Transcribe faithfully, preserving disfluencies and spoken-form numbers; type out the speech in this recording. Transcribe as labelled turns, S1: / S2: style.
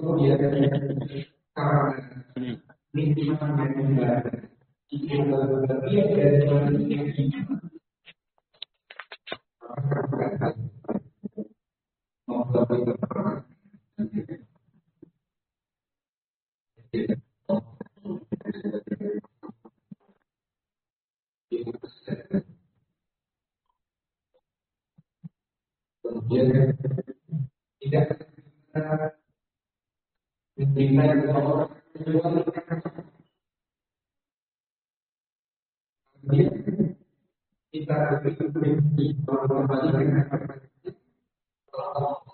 S1: dia karena lingkungan yang berbeda. Jika berbagian dari manusia ini, kemudian tidak mencintai seseorang kemudian kita berpikir bahwa kembali dengan